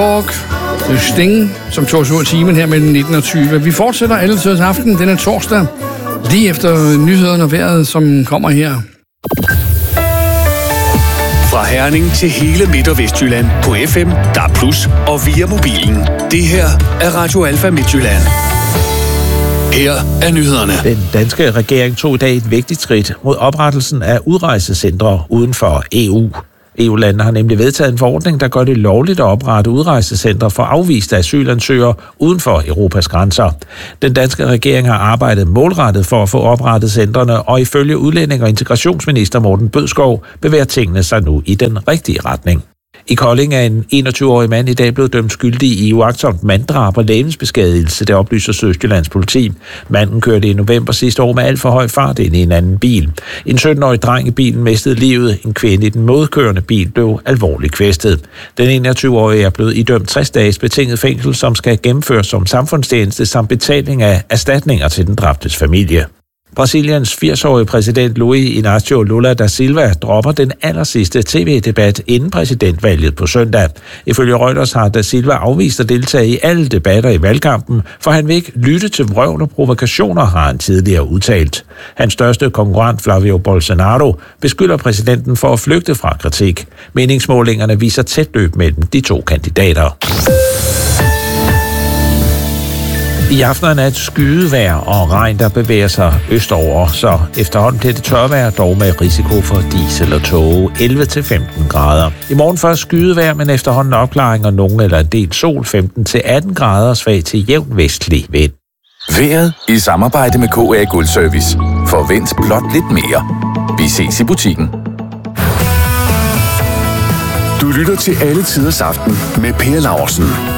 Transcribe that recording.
Sting, som tog os ud af timen her mellem 19 og 20. Vi fortsætter alle tiders aften. Den er torsdag, lige efter nyhederne og vejret, som kommer her. Fra Herning til hele Midt- og Vestjylland på FM, DAB+, og via mobilen. Det her er Radio Alfa Midtjylland. Her er nyhederne. Den danske regering tog i dag et vigtigt skridt mod oprettelsen af udrejsecentre uden for EU. EU-landene har nemlig vedtaget en forordning, der gør det lovligt at oprette udrejsecentre for afviste asylansøgere uden for Europas grænser. Den danske regering har arbejdet målrettet for at få oprettet centrene, og ifølge udlænding- og integrationsminister Morten Bødskov bevæger tingene sig nu i den rigtige retning. I Kolding er en 21-årig mand i dag blevet dømt skyldig i uagtsomt manddrab og legemsbeskadigelse, det oplyser Sydjyllands politi. Manden kørte i november sidste år med alt for høj fart ind i en anden bil. En 17-årig dreng i bilen mistede livet. En kvinde i den modkørende bil blev alvorligt kvæstet. Den 21-årige er blevet idømt 60 dages betinget fængsel, som skal gennemføres som samfundstjeneste samt betaling af erstatninger til den dræbtes familie. Brasiliens 80-årige præsident Luiz Inácio Lula da Silva dropper den allersidste tv-debat inden præsidentvalget på søndag. Ifølge Reuters har da Silva afvist at deltage i alle debatter i valgkampen, for han vil ikke lytte til vrøvl og provokationer, har han tidligere udtalt. Hans største konkurrent Flavio Bolsonaro beskylder præsidenten for at flygte fra kritik. Meningsmålingerne viser tæt løb mellem de to kandidater. I aften er et skydevejr og regn, der bevæger sig østover, så efterhånden bliver det tørvejr, dog med risiko for diesel og tåge, 11-15 grader. I morgen først skydevejr, men efterhånden opklaring og nogen eller en del sol, 15-18 grader, svag til jævn vestlig vind. Vejret i samarbejde med KA Guld Service. Forvent blot lidt mere. Vi ses i butikken. Du lytter til Alle Tiders Aften med Per Laursen.